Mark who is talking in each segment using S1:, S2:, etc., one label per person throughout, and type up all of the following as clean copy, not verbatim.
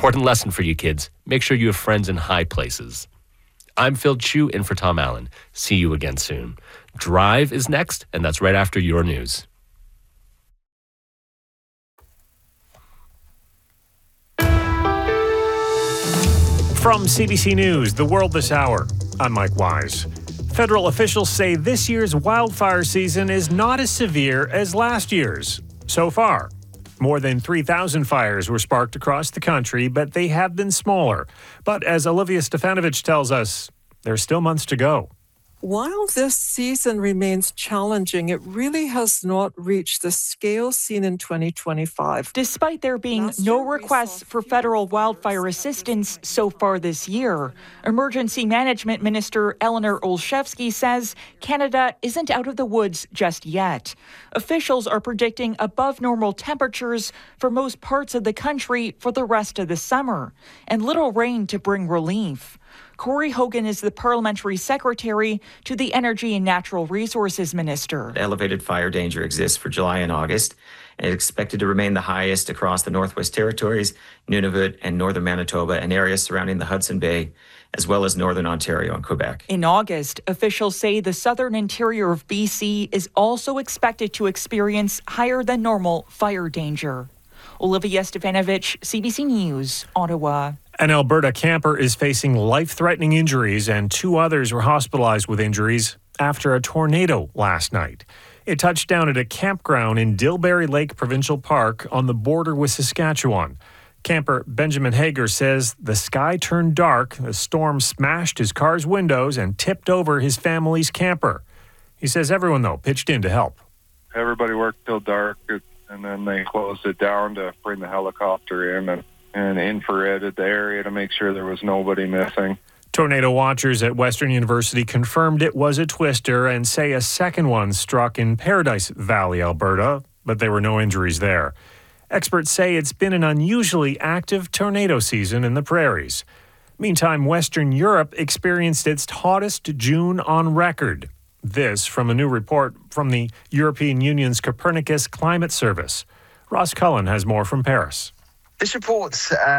S1: Important lesson for you kids. Make sure you have friends in high places. I'm Phil Chu in for Tom Allen. See you again soon. Drive is next, and that's right after your news.
S2: From CBC News, The World This Hour, I'm Mike Wise. Federal officials say this year's wildfire season is not as severe as last year's. So far, more than 3,000 fires were sparked across the country, but they have been smaller. But as Olivia Stefanovic tells us, there's still months to go.
S3: While this season remains challenging, it really has not reached the scale seen in 2025.
S4: Despite there being no requests for federal wildfire assistance so far this year, Emergency Management Minister Eleanor Olszewski says Canada isn't out of the woods just yet. Officials are predicting above normal temperatures for most parts of the country for the rest of the summer, and little rain to bring relief. Corey Hogan is the parliamentary secretary to the Energy and Natural Resources Minister.
S5: Elevated fire danger exists for July and August, and is expected to remain the highest across the Northwest Territories, Nunavut, and northern Manitoba, and areas surrounding the Hudson Bay, as well as northern Ontario and Quebec.
S4: In August, officials say the southern interior of BC is also expected to experience higher than normal fire danger. Olivia Stefanovic, CBC News, Ottawa.
S2: An Alberta camper is facing life-threatening injuries, and 2 others were hospitalized with injuries after a tornado last night. It touched down at a campground in Dilberry Lake Provincial Park on the border with Saskatchewan. Camper Benjamin Hager says the sky turned dark, the storm smashed his car's windows and tipped over his family's camper. He says everyone, though, pitched in to help.
S6: Everybody worked till dark, and then they closed it down to bring the helicopter in and infrareded the area to make sure there was nobody missing.
S2: Tornado watchers at Western University confirmed it was a twister and say a second one struck in Paradise Valley, Alberta, but there were no injuries there. Experts say it's been an unusually active tornado season in the prairies. Meantime, Western Europe experienced its hottest June on record. This from a new report from the European Union's Copernicus Climate Service. Ross Cullen has more from Paris.
S7: This report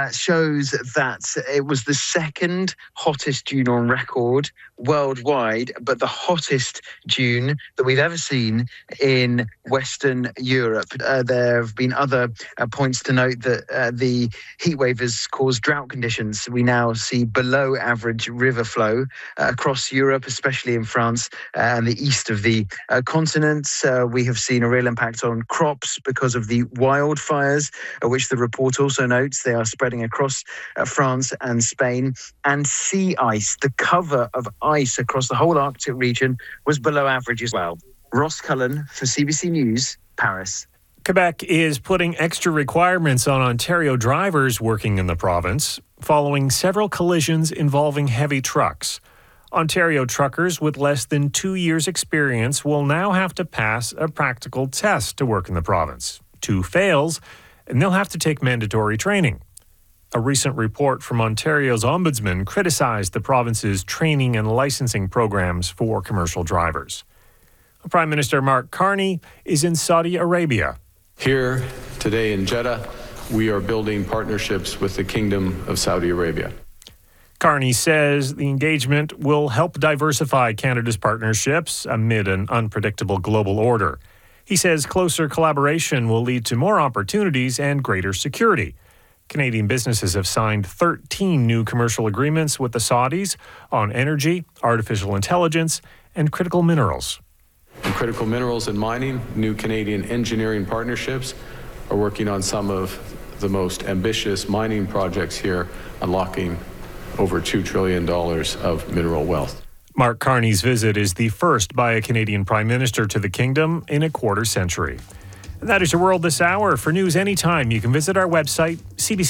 S7: shows that it was the second hottest June on record worldwide, but the hottest June that we've ever seen in Western Europe. There have been other points to note that the heatwave has caused drought conditions. We now see below average river flow across Europe, especially in France and the east of the continent. We have seen a real impact on crops because of the wildfires, which the report also notes they are spreading across France and Spain. And sea ice, the cover of ice across the whole Arctic region, was below average as well. Ross Cullen for CBC News, Paris.
S2: Quebec is putting extra requirements on Ontario drivers working in the province following several collisions involving heavy trucks. Ontario truckers with less than 2 years' experience will now have to pass a practical test to work in the province. 2 fails, and they'll have to take mandatory training. A recent report from Ontario's ombudsman criticized the province's training and licensing programs for commercial drivers. Prime Minister Mark Carney is in Saudi Arabia.
S8: Here today in Jeddah, we are building partnerships with the Kingdom of Saudi Arabia.
S2: Carney says the engagement will help diversify Canada's partnerships amid an unpredictable global order. He says closer collaboration will lead to more opportunities and greater security. Canadian businesses have signed 13 new commercial agreements with the Saudis on energy, artificial intelligence, and critical minerals.
S8: In critical minerals and mining, new Canadian engineering partnerships are working on some of the most ambitious mining projects here, unlocking over $2 trillion of mineral wealth.
S2: Mark Carney's visit is the first by a Canadian Prime Minister to the Kingdom in a quarter century. That is your World This Hour. For news anytime, you can visit our website,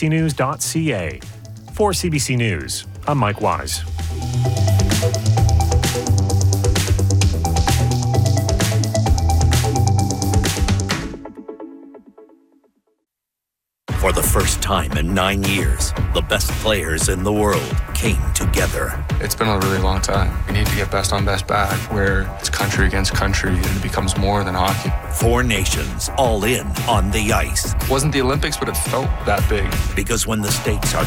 S2: cbcnews.ca. For CBC News, I'm Mike Wise.
S9: For the first time in 9 years, the best players in the world came together.
S10: It's been a really long time. We need to get best on best back, where it's country against country and it becomes more than hockey.
S9: 4 nations all in on the ice.
S10: It wasn't the Olympics, but it felt that big.
S9: Because when the stakes are